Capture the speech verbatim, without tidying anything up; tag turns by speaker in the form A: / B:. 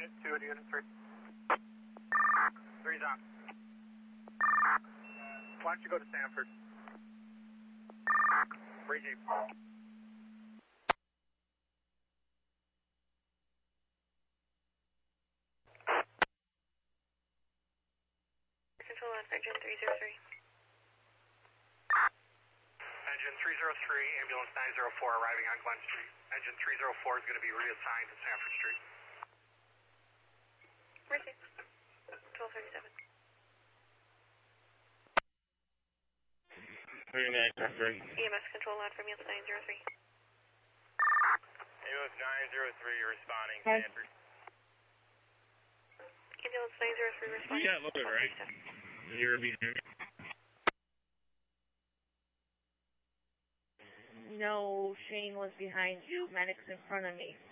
A: unit two to unit three. Three's on. Why don't you go to Sanford? Free Jeep.
B: Control on for engine three zero three.
A: Engine three zero three, ambulance nine zero four arriving on Glen Street. Engine three zero four is going to be reassigned to Sanford Street.
B: Mercy. twelve thirty-seven. E M S control on for ambulance nine zero three.
C: Ambulance nine zero three responding, Sanford.
B: Ambulance nine zero three responding.
D: Yeah, look at it, right? You're behind.
E: No, Shane was behind you. Medic's in front of me.